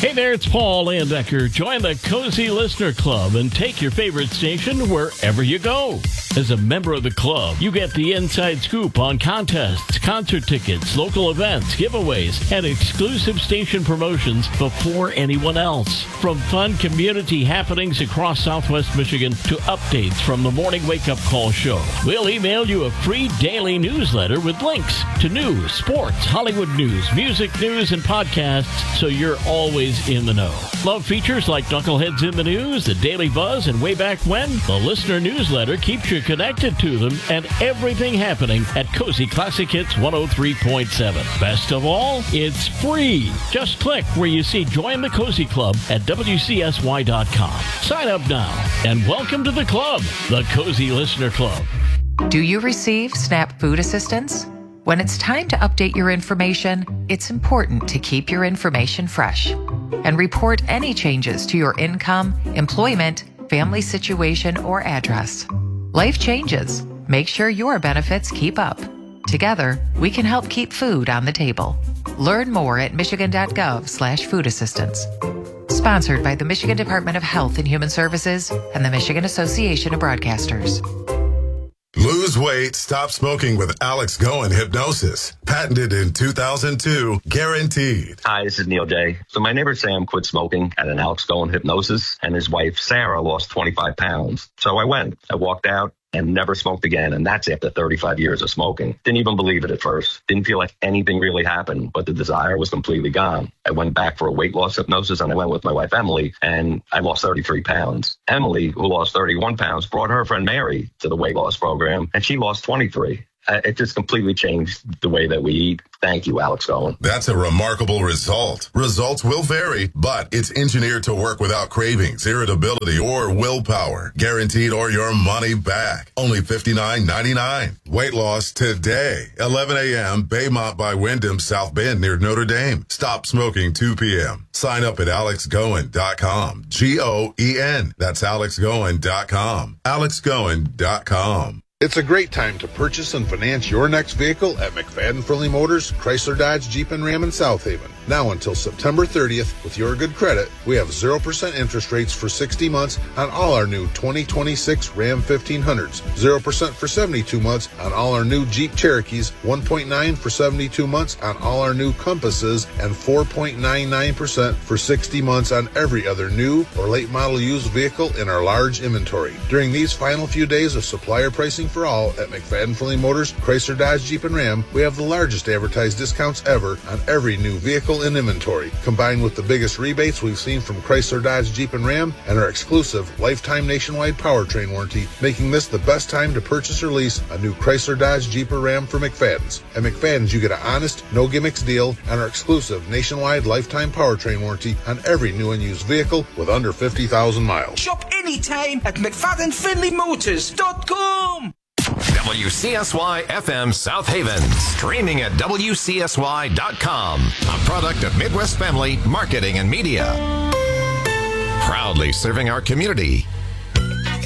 Hey there, it's Paul Landecker. Join the Cozy Listener Club and take your favorite station wherever you go. As a member of the club, you get the inside scoop on contests, concert tickets, local events, giveaways, and exclusive station promotions before anyone else. From fun community happenings across Southwest Michigan to updates from the Morning Wake Up Call show, we'll email you a free daily newsletter with links to news, sports, Hollywood news, music news, and podcasts so you're always in the know. Love features like Knuckleheads in the News, The Daily Buzz, and Way Back When? The listener newsletter keeps you connected to them and everything happening at Cozy Classic Hits 103.7. Best of all, it's free. Just click where you see Join the Cozy Club at WCSY.com. Sign up now and welcome to the club, the Cozy Listener Club. Do you receive SNAP food assistance? When it's time to update your information, it's important to keep your information fresh and report any changes to your income, employment, family situation, or address. Life changes. Make sure your benefits keep up. Together, we can help keep food on the table. Learn more at michigan.gov/food assistance. Sponsored by the Michigan Department of Health and Human Services and the Michigan Association of Broadcasters. Lose weight, stop smoking with Alex Goen Hypnosis. Patented in 2002, guaranteed. Hi, this is Neil J. So my neighbor Sam quit smoking at an Alex Goen Hypnosis, and his wife Sarah lost 25 pounds. So I went. I walked out and never smoked again, and that's after 35 years of smoking. Didn't even believe it at first. Didn't feel like anything really happened, but the desire was completely gone. I went back for a weight loss hypnosis, and I went with my wife Emily, and I lost 33 pounds. Emily, who lost 31 pounds, brought her friend Mary to the weight loss program, and she lost 23. It just completely changed the way that we eat. Thank you, Alex Goen. That's a remarkable result. Results will vary, but it's engineered to work without cravings, irritability, or willpower. Guaranteed or your money back. Only $59.99. Weight loss today. 11 a.m. Baymont by Wyndham, South Bend near Notre Dame. Stop smoking 2 p.m. Sign up at alexgoen.com. Goen. That's alexgoen.com. alexgoen.com. It's a great time to purchase and finance your next vehicle at McFadden Friendly Motors, Chrysler Dodge Jeep and Ram in South Haven. Now until September 30th, with your good credit, we have 0% interest rates for 60 months on all our new 2026 Ram 1500s, 0% for 72 months on all our new Jeep Cherokees, 1.9% for 72 months on all our new Compasses, and 4.99% for 60 months on every other new or late model used vehicle in our large inventory. During these final few days of supplier pricing for all at McFadden Friendly Motors, Chrysler Dodge Jeep and Ram, we have the largest advertised discounts ever on every new vehicle in inventory, combined with the biggest rebates we've seen from Chrysler Dodge Jeep and Ram and our exclusive lifetime nationwide powertrain warranty, making this the best time to purchase or lease a new Chrysler Dodge Jeep or Ram from McFadden's. At McFadden's, you get an honest, no gimmicks deal and our exclusive nationwide lifetime powertrain warranty on every new and used vehicle with under 50,000 miles. Shop anytime at McFaddenFriendlyMotors.com. WCSY FM South Haven, streaming at WCSY.com, a product of Midwest Family Marketing and Media. Proudly serving our community